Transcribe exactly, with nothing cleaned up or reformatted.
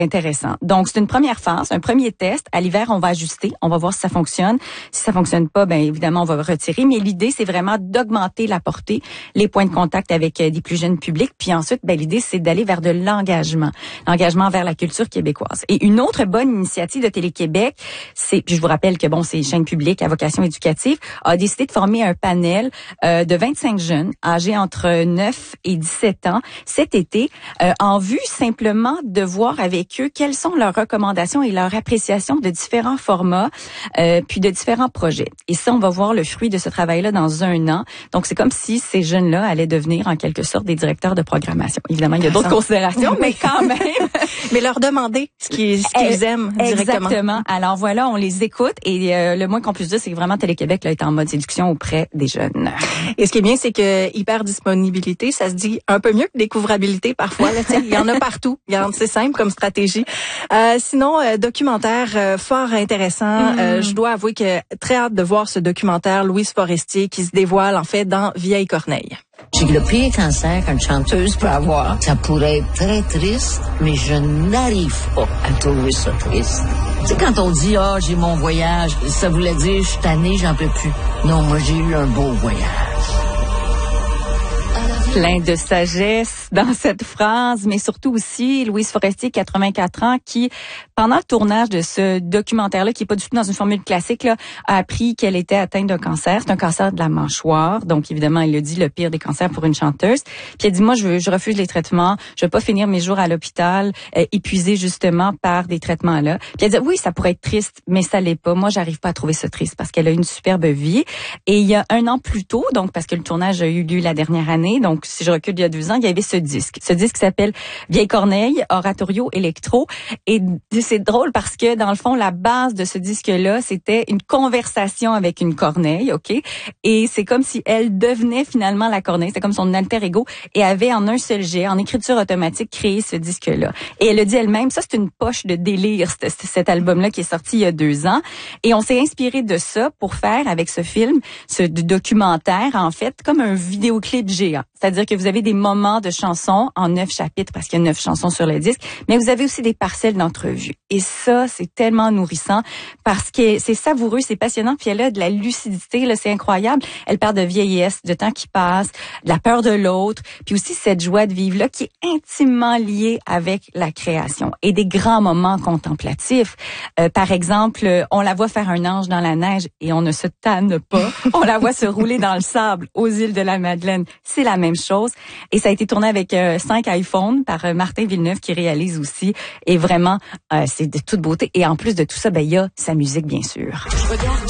Intéressant. Donc, c'est une première phase, un premier test. À l'hiver, on va ajuster, on va voir si ça fonctionne. Si ça fonctionne pas, ben évidemment, on va retirer. Mais l'idée, c'est vraiment d'augmenter la portée, les points de contact avec euh, des plus jeunes publics. Puis ensuite, ben l'idée, c'est d'aller vers de l'engagement, l'engagement vers la culture québécoise. Et une autre bonne initiative de Télé-Québec, c'est, puis je vous rappelle que bon, c'est chaîne publique à vocation éducative, a décidé de former un panel euh, de vingt-cinq jeunes âgés entre neuf et dix-sept ans cet été, euh, en vue simplement de voir avec eux quelles sont leurs recommandations et leur appréciation de différents formats euh, puis de différents projets. Et ça, on va voir le fruit de ce travail-là dans un an. Donc, c'est comme si ces jeunes-là allaient devenir en quelque sorte des directeurs de programmation. Évidemment, il y a d'autres considérations, mais quand même. Mais leur demander ce qu'ils, ce qu'ils aiment directement. Exactement. Alors voilà, on les écoute et euh, le moins qu'on puisse dire, c'est que vraiment Télé-Québec là, est en mode séduction auprès des jeunes. Et ce qui est bien, c'est que hyper-disponibilité, ça se dit un peu mieux que découvrabilité parfois. Là, il y en a partout. C'est simple comme stratégie. Euh, sinon, euh, documentaire euh, fort intéressant. Mm. Euh, je dois avouer que très hâte de voir ce documentaire Louise Forestier qui se dévoile en fait dans Vieille Corneille. J'ai le pire cancer qu'une chanteuse peut avoir. Ça pourrait être très triste, mais je n'arrive pas à trouver ça triste. Tu sais, quand on dit « Ah, j'ai mon voyage », ça voulait dire « Je suis tannée, j'en peux plus ». Non, moi, j'ai eu un beau voyage. Plein de sagesse dans cette phrase, mais surtout aussi Louise Forestier, quatre-vingt-quatre ans, qui, pendant le tournage de ce documentaire-là, qui est pas du tout dans une formule classique, là, a appris qu'elle était atteinte d'un cancer. C'est un cancer de la mâchoire. Donc, évidemment, elle le dit, le pire des cancers pour une chanteuse. Puis elle dit, moi, je, veux, je refuse les traitements. Je veux pas finir mes jours à l'hôpital, euh, épuisée justement par des traitements-là. Puis elle dit, oui, ça pourrait être triste, mais ça l'est pas. Moi, j'arrive pas à trouver ça triste parce qu'elle a une superbe vie. Et il y a un an plus tôt, donc, parce que le tournage a eu lieu la dernière année, donc, si je recule il y a deux ans, il y avait ce disque. Ce disque s'appelle Vieille Corneille, Oratorio électro. Et c'est drôle parce que, dans le fond, la base de ce disque-là, c'était une conversation avec une corneille, OK? Et c'est comme si elle devenait finalement la corneille. C'était comme son alter ego et avait en un seul jet, en écriture automatique, créé ce disque-là. Et elle a dit elle-même, ça, c'est une poche de délire, cet, cet album-là qui est sorti il y a deux ans. Et on s'est inspiré de ça pour faire, avec ce film, ce documentaire, en fait, comme un vidéoclip géant. C'est-à-dire que vous avez des moments de chansons en neuf chapitres, parce qu'il y a neuf chansons sur le disque, mais vous avez aussi des parcelles d'entrevues. Et ça, c'est tellement nourrissant parce que c'est savoureux, c'est passionnant, puis elle a de la lucidité, là, c'est incroyable. Elle parle de vieillesse, de temps qui passe, de la peur de l'autre, puis aussi cette joie de vivre-là qui est intimement liée avec la création et des grands moments contemplatifs. Euh, par exemple, on la voit faire un ange dans la neige et on ne se tanne pas. On la voit se rouler dans le sable aux îles de la Madeleine. C'est la même chose. Et ça a été tourné avec euh, cinq iPhones par euh, Martin Villeneuve qui réalise aussi. Et vraiment, euh, c'est de toute beauté. Et en plus de tout ça, ben il y a sa musique, bien sûr.